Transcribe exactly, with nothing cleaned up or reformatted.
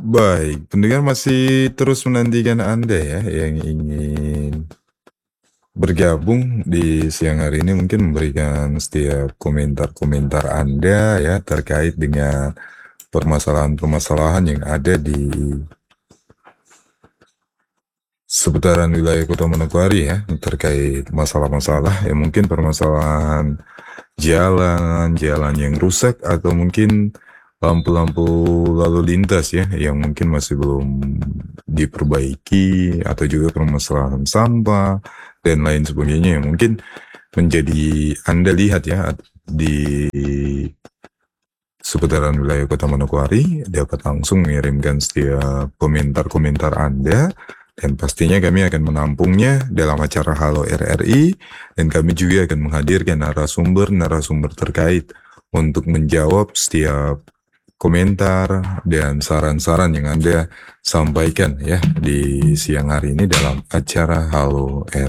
Baik, pendengar masih terus menantikan Anda ya, yang ingin bergabung di siang hari ini mungkin memberikan setiap komentar-komentar Anda ya terkait dengan permasalahan-permasalahan yang ada di seputaran wilayah Kota Manokwari ya, terkait masalah-masalah ya mungkin permasalahan jalan, jalan yang rusak atau mungkin lampu-lampu lalu lintas ya yang mungkin masih belum diperbaiki atau juga permasalahan sampah dan lain sebagainya yang mungkin menjadi Anda lihat ya di seputaran wilayah Kota Manokwari dapat langsung mengirimkan setiap komentar-komentar Anda dan pastinya kami akan menampungnya dalam acara Halo R R I dan kami juga akan menghadirkan narasumber-narasumber terkait untuk menjawab setiap komentar dan saran-saran yang Anda sampaikan ya di siang hari ini dalam acara Halo R